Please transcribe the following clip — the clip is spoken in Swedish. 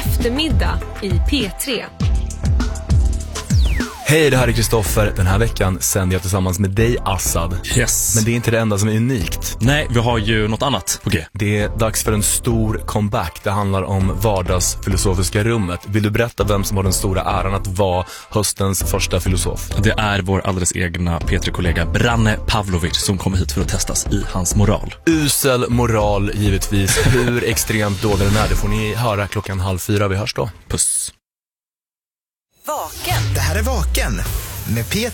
eftermiddag i P3. Hej, det här är Kristoffer. Den här veckan sänder jag tillsammans med dig, Assad. Yes. Men det är inte det enda som är unikt. Nej, vi har ju något annat på G. Det är dags för en stor comeback. Det handlar om vardagsfilosofiska rummet. Vill du berätta vem som har den stora äran att vara höstens första filosof? Det är vår alldeles egna P3-kollega Branne Pavlovic som kommer hit för att testas i hans moral. Usel moral, givetvis. Hur extremt dålig den är, det får ni höra 3:30. Vi hörs då. Puss. Vaken. Det här är Vaken med Peter